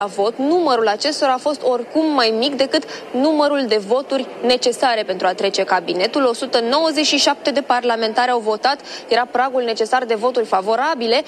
vot, numărul acestora a fost oricum mai mic decât numărul de voturi necesare pentru a trece cabinetul. 197 de parlamentari au votat, era pragul necesar de voturi favorabile,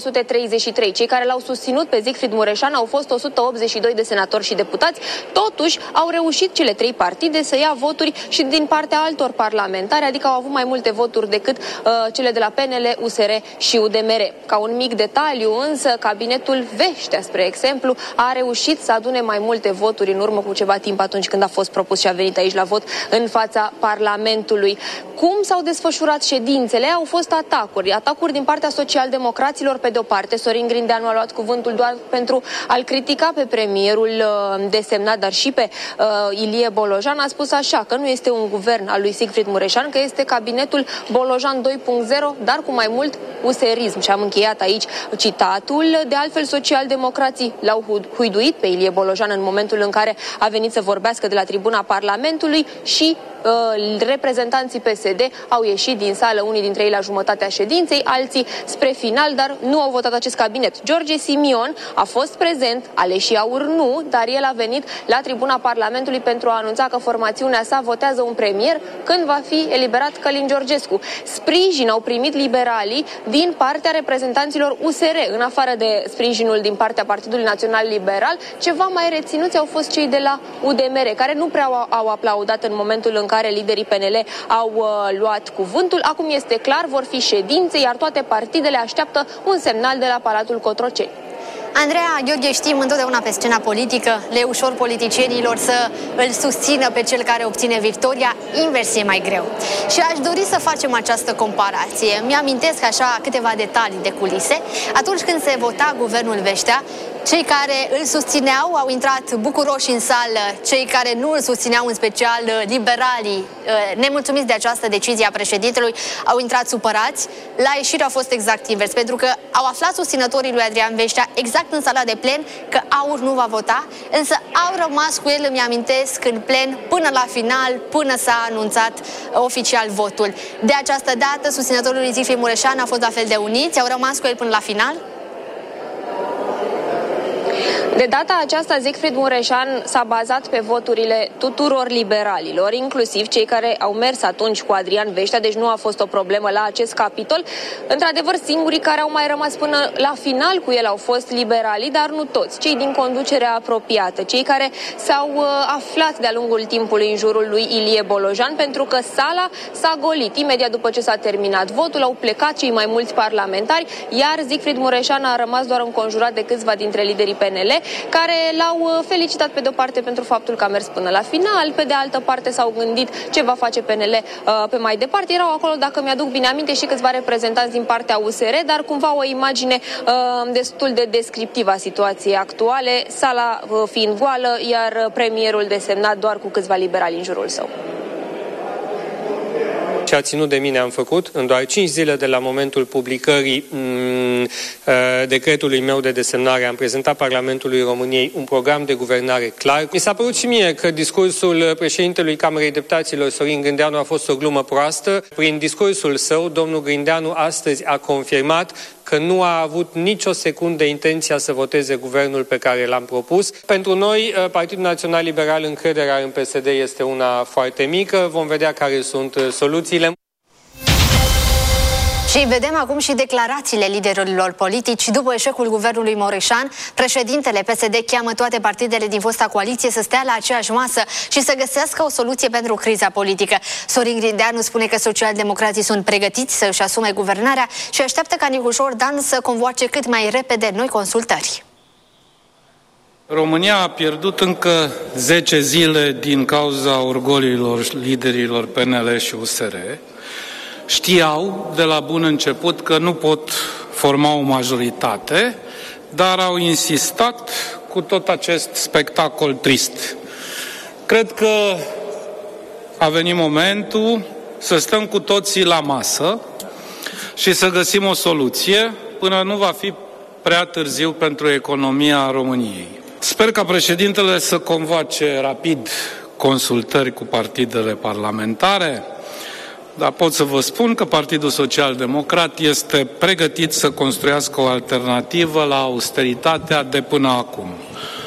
233. Cei care l-au susținut pe Siegfried Mureșan au fost 182 de senatori și deputați. Totuși, au reușit cele trei partide să ia voturi și din partea altor parlamentari, adică au avut mai multe voturi decât cele de la PNL, USR și UDMR. Ca un mic detaliu, însă, cabinetul Veștea, spre exemplu, a reușit să adune mai multe voturi în urmă cu ceva timp atunci când a fost propus și a venit aici la vot în fața Parlamentului. Cum s-au desfășurat ședințele? Au fost atacuri din partea socialdemocraților pe de-o parte. Sorin Grindeanu a luat cuvântul doar pentru a-l critica pe premierul desemnat, dar și pe Ilie Bolojan. A spus așa, că nu este un guvern al lui Siegfried Mureșan, că este cabinetul Bolojan 2.0, dar cu mai mult userism. Și am încheiat aici citatul. De altfel, socialdemocrații l-au huiduit pe Ilie Bolojan în momentul în care a venit să vorbească de la tribuna Parlamentului și reprezentanții PSD au ieșit din sală, unii dintre ei la jumătatea ședinței, alții spre final, dar nu au votat acest cabinet. George Simion a fost prezent, aleșii AUR nu, dar el a venit la tribuna Parlamentului pentru a anunța că formațiunea sa votează un premier când va fi eliberat Călin Georgescu. Sprijin au primit liberalii din partea reprezentanților USR, în afară de sprijinul din partea Partidului Național Liberal. Ceva mai reținuți au fost cei de la UDMR, care nu prea au aplaudat în momentul în care liderii PNL au luat cuvântul. Acum este clar, vor fi ședințe, iar toate partidele așteaptă un semnal de la Palatul Cotroceni. Andreea, Gheorghe, știm întotdeauna pe scena politică, le e ușor politicienilor să îl susțină pe cel care obține victoria, invers e mai greu. Și aș dori să facem această comparație. Mi-amintesc așa câteva detalii de culise. Atunci când se vota guvernul Veștea, cei care îl susțineau au intrat bucuroși în sală, cei care nu îl susțineau, în special liberalii, nemulțumiți de această decizie a președintelui, au intrat supărați. La ieșire a fost exact invers, pentru că au aflat susținătorii lui Adrian Veștea exact în sala de plen că AUR nu va vota, însă au rămas cu el, îmi amintesc, în plen până la final, până s-a anunțat oficial votul. De această dată, susținătorii lui Siegfried Mureșan au fost la fel de uniți, au rămas cu el până la final. De data aceasta, Siegfried Mureșan s-a bazat pe voturile tuturor liberalilor, inclusiv cei care au mers atunci cu Adrian Veștea, deci nu a fost o problemă la acest capitol. Într-adevăr, singurii care au mai rămas până la final cu el au fost liberalii, dar nu toți, cei din conducerea apropiată, cei care s-au aflat de-a lungul timpului în jurul lui Ilie Bolojan, pentru că sala s-a golit. Imediat după ce s-a terminat votul, au plecat cei mai mulți parlamentari, iar Siegfried Mureșan a rămas doar înconjurat de câțiva dintre liderii PNL, care l-au felicitat pe de-o parte pentru faptul că a mers până la final, pe de altă parte s-au gândit ce va face PNL pe mai departe. Erau acolo, dacă mi-aduc bine aminte, și câțiva reprezentanți din partea USR, dar cumva o imagine destul de descriptivă a situației actuale, sala fiind goală, iar premierul desemnat doar cu câțiva liberali în jurul său. Ce a ținut de mine am făcut. În doar 5 zile de la momentul publicării decretului meu de desemnare am prezentat Parlamentului României un program de guvernare clar. Mi s-a părut și mie că discursul președintelui Camerei Deputaților, Sorin Grindeanu, a fost o glumă proastă. Prin discursul său, domnul Grindeanu astăzi a confirmat că nu a avut nicio secundă intenția să voteze guvernul pe care l-am propus. Pentru noi, Partidul Național Liberal, încrederea în PSD este una foarte mică. Vom vedea care sunt soluțiile. Și vedem acum și declarațiile liderilor politici. După eșecul guvernului Mureșan, președintele PSD cheamă toate partidele din fosta coaliție să stea la aceeași masă și să găsească o soluție pentru criza politică. Sorin Grindeanu spune că socialdemocrații sunt pregătiți să își asume guvernarea și așteaptă ca Nicușor Dan să convoace cât mai repede noi consultări. România a pierdut încă 10 zile din cauza orgoliilor liderilor PNL și USR. Știau de la bun început că nu pot forma o majoritate, dar au insistat cu tot acest spectacol trist. Cred că a venit momentul să stăm cu toții la masă și să găsim o soluție până nu va fi prea târziu pentru economia României. Sper ca președintele să convoace rapid consultări cu partidele parlamentare, dar pot să vă spun că Partidul Social Democrat este pregătit să construiască o alternativă la austeritatea de până acum.